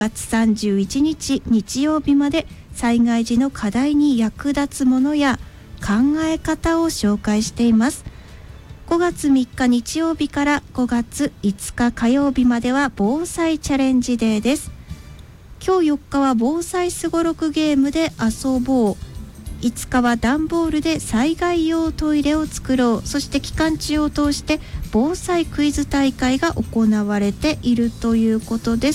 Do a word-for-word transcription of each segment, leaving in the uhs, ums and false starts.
がつさんじゅういちにち日曜日まで災害時の課題に役立つものや考え方を紹介しています。ごがつみっか日曜日からごがついつか火曜日までは防災チャレンジデーです。今日よっかは防災すごろくゲームで遊ぼう、いつかは段ボールで災害用トイレを作ろう、そして期間中を通して防災クイズ大会が行われているということです。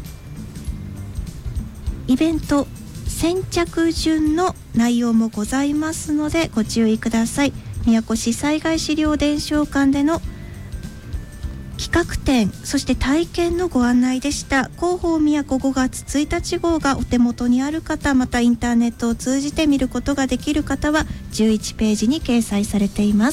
イベント先着順の内容もございますのでご注意ください。宮古市災害資料伝承館での企画展、そして体験のご案内でした。広報宮古ごがつついたち号がお手元にある方、またインターネットを通じて見ることができる方はじゅういちページに掲載されています。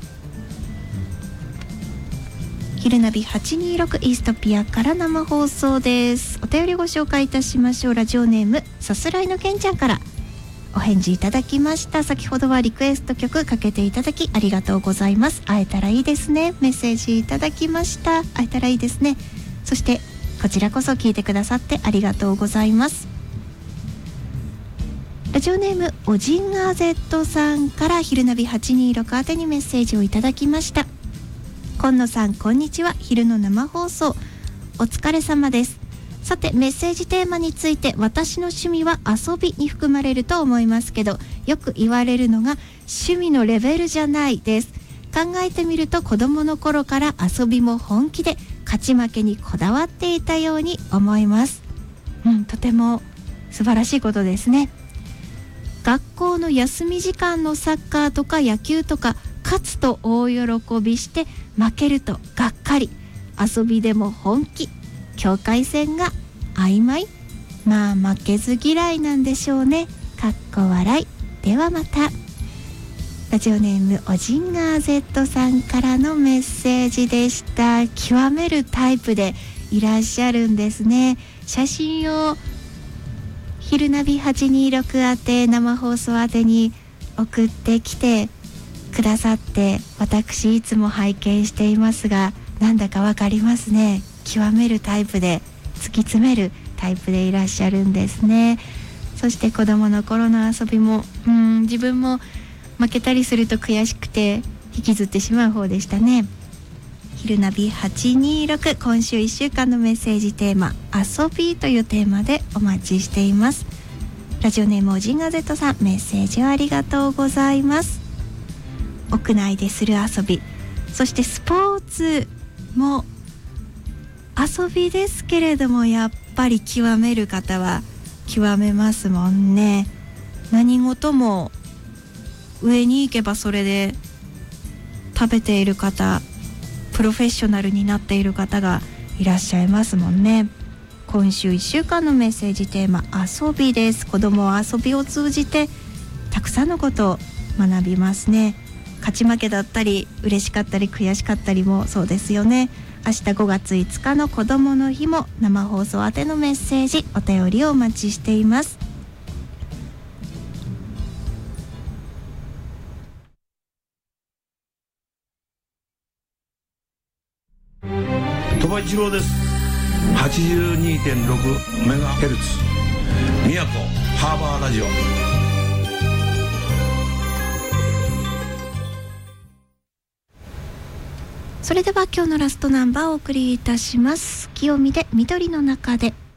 昼ナビはちにーろくイーストピアから生放送です。お便りご紹介いたしましょう。ラジオネームさすらいのけんちゃんからお返事いただきました。先ほどはリクエスト曲かけていただきありがとうございます。会えたらいいですね。メッセージいただきました。会えたらいいですね。そしてこちらこそ聞いてくださってありがとうございます。ラジオネームおじんが Z さんから昼ナビはちにーろく宛てにメッセージをいただきました。今野さんこんにちは。昼の生放送お疲れ様です。さてメッセージテーマについて、私の趣味は遊びに含まれると思いますけど、よく言われるのが趣味のレベルじゃないです。考えてみると子供の頃から遊びも本気で勝ち負けにこだわっていたように思います。うん、とても素晴らしいことですね。学校の休み時間のサッカーとか野球とか、勝つと大喜びして負けるとがっかり、遊びでも本気、境界線が曖昧、まあ負けず嫌いなんでしょうね。かっこ笑い。ではまた。ラジオネームおじんが Z さんからのメッセージでした。極めるタイプでいらっしゃるんですね。写真を昼ナビはちにーろく宛て、生放送宛てに送ってきてくださって、私いつも拝見していますが、なんだかわかりますね。極めるタイプで、突き詰めるタイプでいらっしゃるんですね。そして子供の頃の遊びも、うーん自分も負けたりすると悔しくて引きずってしまう方でしたね。昼ナビはちにーろく、今週いっしゅうかんのメッセージテーマ、遊びというテーマでお待ちしています。ラジオネームおじんが Z さん、メッセージをありがとうございます。屋内でする遊び、そしてスポーツも遊びですけれども、やっぱり極める方は極めますもんね。何事も上に行けばそれで食べている方、プロフェッショナルになっている方がいらっしゃいますもんね。今週いっしゅうかんのメッセージテーマ、遊びです。子供は遊びを通じてたくさんのことを学びますね。勝ち負けだったり嬉しかったり悔しかったりもそうですよね。明日ごがついつかの子どもの日も生放送宛てのメッセージ、お便りをお待ちしています。 鳥羽一郎です。 はちじゅうにてんろくメガヘルツ 宮古ハーバーラジオ。 それでは今日のラストナンバーをお送りいたします。清見で緑の中で。